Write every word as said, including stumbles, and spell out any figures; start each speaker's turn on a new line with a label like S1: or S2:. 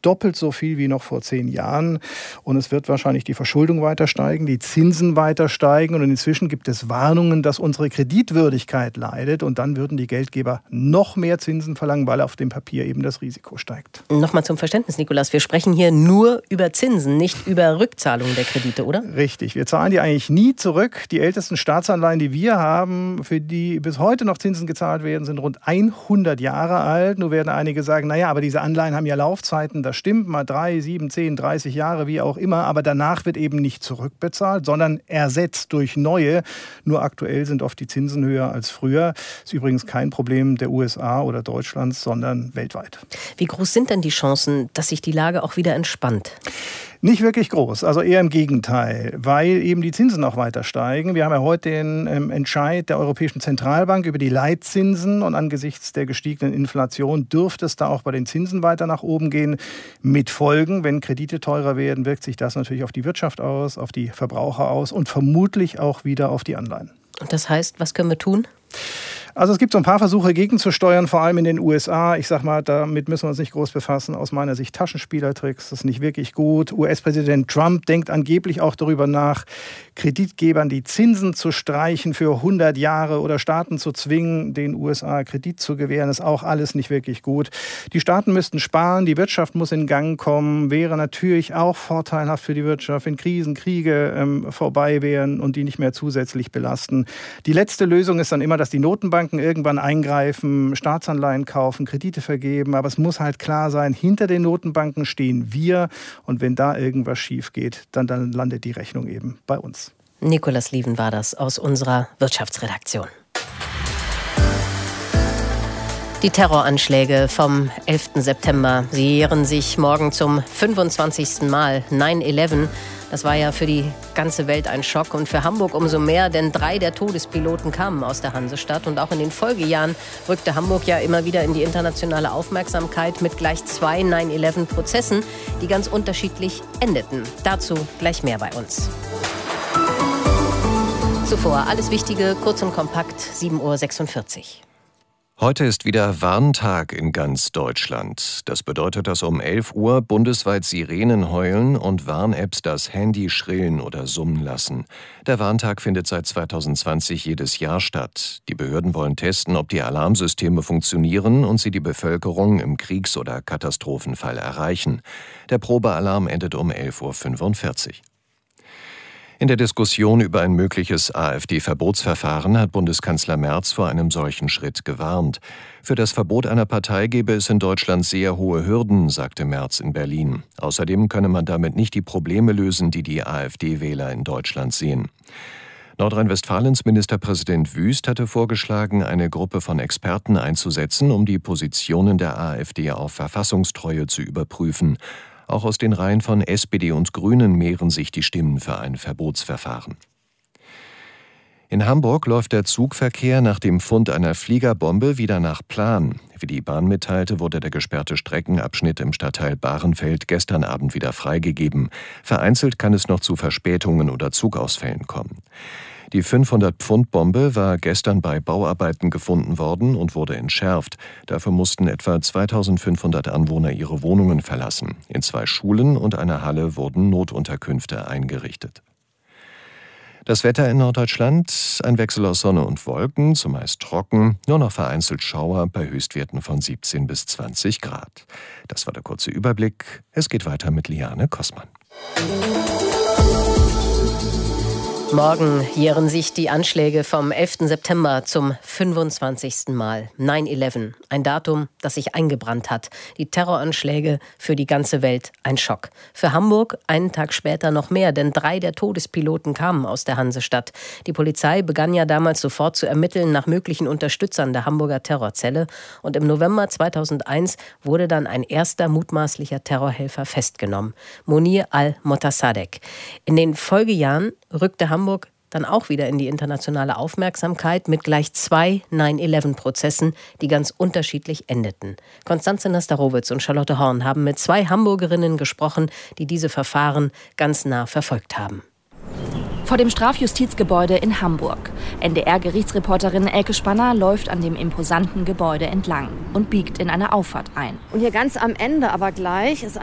S1: doppelt so viel wie noch vor zehn Jahren. Und es wird wahrscheinlich die Verschuldung weiter steigen, die Zinsen weiter steigen. Und inzwischen gibt es Warnungen, dass unsere Kreditwürdigkeit leidet. Und dann würden die Geldgeber noch mehr Zinsen verlangen, weil auf dem Papier eben das Risiko steigt.
S2: Nochmal zum Verständnis, Nikolaus. Wir sprechen hier nur über Zinsen, nicht über Rückzahlung der Kredite, oder?
S1: Richtig. Wir zahlen die eigentlich nie zurück. Die ältesten Staatsanleihen, die wir haben, für die bis heute noch Zinsen gezahlt werden, sind rund hundert Jahre alt. Nur werden einige sagen, naja, aber diese Anleihen haben ja Laufzeiten. Das stimmt, mal drei, sieben, zehn, dreißig Jahre, wie auch immer. Aber danach wird eben nicht zurückbezahlt, sondern ersetzt durch neue. Nur aktuell sind oft die Zinsen höher als früher. Das ist übrigens kein Problem der U S A oder Deutschlands, sondern weltweit.
S2: Wie groß sind denn die Chancen, dass sich die Lage auch wieder entspannt?
S1: Nicht wirklich groß, also eher im Gegenteil, weil eben die Zinsen auch weiter steigen. Wir haben ja heute den ähm, Entscheid der Europäischen Zentralbank über die Leitzinsen und angesichts der gestiegenen Inflation dürfte es da auch bei den Zinsen weiter nach oben gehen. Mit Folgen, wenn Kredite teurer werden, wirkt sich das natürlich auf die Wirtschaft aus, auf die Verbraucher aus und vermutlich auch wieder auf die Anleihen.
S2: Und das heißt, was können wir tun?
S1: Also es gibt so ein paar Versuche gegenzusteuern, vor allem in den U S A. Ich sag mal, damit müssen wir uns nicht groß befassen. Aus meiner Sicht Taschenspielertricks, das ist nicht wirklich gut. U S-Präsident Trump denkt angeblich auch darüber nach, Kreditgebern die Zinsen zu streichen für hundert Jahre oder Staaten zu zwingen, den U S A Kredit zu gewähren. Das ist auch alles nicht wirklich gut. Die Staaten müssten sparen, die Wirtschaft muss in Gang kommen. Wäre natürlich auch vorteilhaft für die Wirtschaft, wenn Krisen, Kriege ähm, vorbei wären und die nicht mehr zusätzlich belasten. Die letzte Lösung ist dann immer, dass die Notenbank irgendwann eingreifen, Staatsanleihen kaufen, Kredite vergeben. Aber es muss halt klar sein, hinter den Notenbanken stehen wir. Und wenn da irgendwas schief geht, dann, dann landet die Rechnung eben bei uns.
S2: Nikolaus Lieven war das aus unserer Wirtschaftsredaktion. Die Terroranschläge vom elften September, sie jähren sich morgen zum fünfundzwanzigsten Mal. neun elf, das war ja für die ganze Welt ein Schock und für Hamburg umso mehr, denn drei der Todespiloten kamen aus der Hansestadt. Und auch in den Folgejahren rückte Hamburg ja immer wieder in die internationale Aufmerksamkeit mit gleich zwei neun elf Prozessen, die ganz unterschiedlich endeten. Dazu gleich mehr bei uns. Zuvor alles Wichtige, kurz und kompakt, sieben Uhr sechsundvierzig.
S3: Heute ist wieder Warntag in ganz Deutschland. Das bedeutet, dass um elf Uhr bundesweit Sirenen heulen und Warn-Apps das Handy schrillen oder summen lassen. Der Warntag findet seit zweitausendzwanzig jedes Jahr statt. Die Behörden wollen testen, ob die Alarmsysteme funktionieren und sie die Bevölkerung im Kriegs- oder Katastrophenfall erreichen. Der Probealarm endet um elf Uhr fünfundvierzig. In der Diskussion über ein mögliches AfD-Verbotsverfahren hat Bundeskanzler Merz vor einem solchen Schritt gewarnt. Für das Verbot einer Partei gebe es in Deutschland sehr hohe Hürden, sagte Merz in Berlin. Außerdem könne man damit nicht die Probleme lösen, die die AfD-Wähler in Deutschland sehen. Nordrhein-Westfalens Ministerpräsident Wüst hatte vorgeschlagen, eine Gruppe von Experten einzusetzen, um die Positionen der AfD auf Verfassungstreue zu überprüfen. Auch aus den Reihen von S P D und Grünen mehren sich die Stimmen für ein Verbotsverfahren. In Hamburg läuft der Zugverkehr nach dem Fund einer Fliegerbombe wieder nach Plan. Wie die Bahn mitteilte, wurde der gesperrte Streckenabschnitt im Stadtteil Bahrenfeld gestern Abend wieder freigegeben. Vereinzelt kann es noch zu Verspätungen oder Zugausfällen kommen. Die fünfhundert-Pfund-Bombe war gestern bei Bauarbeiten gefunden worden und wurde entschärft. Dafür mussten etwa zweitausendfünfhundert Anwohner ihre Wohnungen verlassen. In zwei Schulen und einer Halle wurden Notunterkünfte eingerichtet. Das Wetter in Norddeutschland, ein Wechsel aus Sonne und Wolken, zumeist trocken, nur noch vereinzelt Schauer bei Höchstwerten von siebzehn bis zwanzig Grad. Das war der kurze Überblick. Es geht weiter mit Liane Kossmann.
S2: Morgen jähren sich die Anschläge vom elften September zum fünfundzwanzigsten Mal. neun elf, ein Datum, das sich eingebrannt hat. Die Terroranschläge für die ganze Welt ein Schock. Für Hamburg einen Tag später noch mehr, denn drei der Todespiloten kamen aus der Hansestadt. Die Polizei begann ja damals sofort zu ermitteln nach möglichen Unterstützern der Hamburger Terrorzelle. Und im November zweitausendeins wurde dann ein erster mutmaßlicher Terrorhelfer festgenommen, Monir al-Motassadegh. In den Folgejahren rückte Hamburg dann auch wieder in die internationale Aufmerksamkeit mit gleich zwei neun elf Prozessen, die ganz unterschiedlich endeten. Konstanze Nasterowitz und Charlotte Horn haben mit zwei Hamburgerinnen gesprochen, die diese Verfahren ganz nah verfolgt haben.
S4: Vor dem Strafjustizgebäude in Hamburg. N D R-Gerichtsreporterin Elke Spanner läuft an dem imposanten Gebäude entlang und biegt in eine Auffahrt ein.
S5: Und hier ganz am Ende aber gleich ist